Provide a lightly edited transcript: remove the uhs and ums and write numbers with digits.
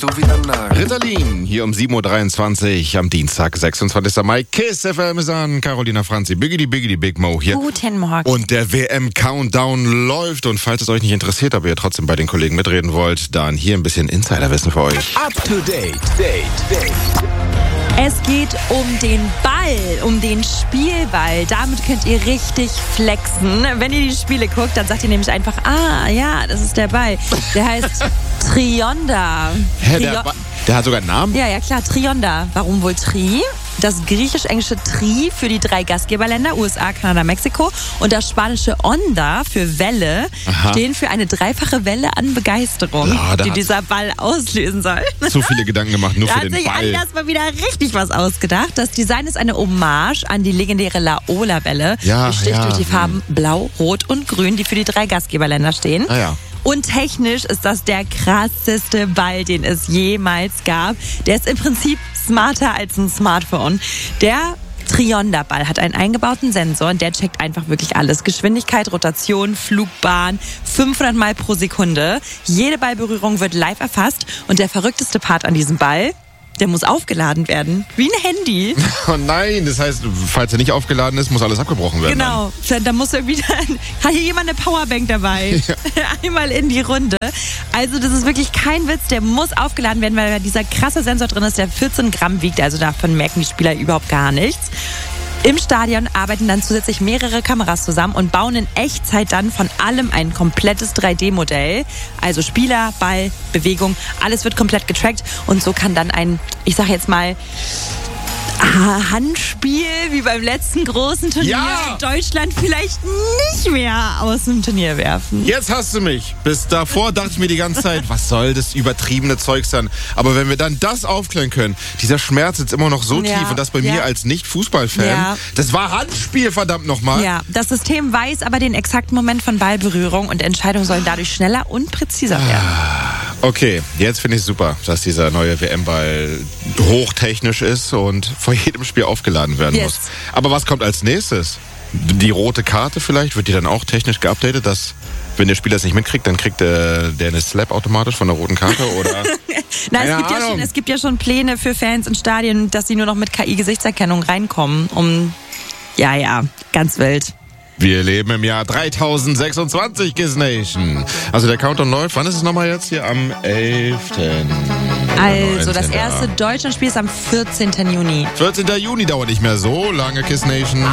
du wieder nackt. Ritalin, hier um 7.23 Uhr am Dienstag, 26. Mai. Kiss FM ist an. Carolina Franzi, Biggity Big Mo hier. Guten Morgen. Und der WM-Countdown läuft. Und falls es euch nicht interessiert, aber ihr trotzdem bei den Kollegen mitreden wollt, dann hier ein bisschen Insiderwissen für euch. Up to date. Es geht um den Ball, um den Spielball. Damit könnt ihr richtig flexen. Wenn ihr die Spiele guckt, dann sagt ihr nämlich einfach, ja, das ist der Ball. Der heißt Trionda. Der hat sogar einen Namen? Ja, klar, Trionda. Warum wohl Tri? Das griechisch-englische Tri für die 3 Gastgeberländer, USA, Kanada, Mexiko. Und das spanische Onda für Welle stehen für eine dreifache Welle an Begeisterung, die dieser Ball auslösen soll. Zu viele Gedanken gemacht, nur für den Ball. Da hat sich Adidas mal wieder richtig was ausgedacht. Das Design ist eine Hommage an die legendäre Laola-Welle. Besticht durch die Farben Blau, Rot und Grün, die für die 3 Gastgeberländer stehen. Und technisch ist das der krasseste Ball, den es jemals gab. Der ist im Prinzip smarter als ein Smartphone. Der Trionda-Ball hat einen eingebauten Sensor und der checkt einfach wirklich alles. Geschwindigkeit, Rotation, Flugbahn, 500 Mal pro Sekunde. Jede Ballberührung wird live erfasst und der verrückteste Part an diesem Ball, der muss aufgeladen werden. Wie ein Handy. Oh nein, das heißt, falls er nicht aufgeladen ist, muss alles abgebrochen werden. Genau. Da muss irgendwie hat hier jemand eine Powerbank dabei. Ja. Einmal in die Runde. Also das ist wirklich kein Witz. Der muss aufgeladen werden, weil da dieser krasse Sensor drin ist, der 14 Gramm wiegt. Also davon merken die Spieler überhaupt gar nichts. Im Stadion arbeiten dann zusätzlich mehrere Kameras zusammen und bauen in Echtzeit dann von allem ein komplettes 3D-Modell. Also Spieler, Ball, Bewegung, alles wird komplett getrackt. Und so kann dann ein, ich sag jetzt mal, Handspiel wie beim letzten großen Turnier in Deutschland vielleicht nicht mehr aus dem Turnier werfen. Jetzt hast du mich. Bis davor dachte ich mir die ganze Zeit, was soll das übertriebene Zeugs dann? Aber wenn wir dann das aufklären können, dieser Schmerz sitzt immer noch so tief und das bei mir als Nicht-Fußballfan. Das war Handspiel, verdammt nochmal. Ja, das System weiß aber den exakten Moment von Ballberührung und Entscheidungen sollen dadurch schneller und präziser werden. Okay, jetzt finde ich es super, dass dieser neue WM-Ball hochtechnisch ist und vor jedem Spiel aufgeladen werden muss. Aber was kommt als nächstes? Die rote Karte vielleicht? Wird die dann auch technisch geupdatet, dass, wenn der Spieler es nicht mitkriegt, dann kriegt der eine Slap automatisch von der roten Karte? Oder? Nein, es gibt ja schon Pläne für Fans in Stadien, dass sie nur noch mit KI-Gesichtserkennung reinkommen. Ganz wild. Wir leben im Jahr 3026, Kiss Nation. Also der Countdown läuft. Wann ist es nochmal jetzt hier? Am 11. Also das erste Deutschlandspiel ist am 14. Juni. 14. Juni dauert nicht mehr so lange, Kiss Nation.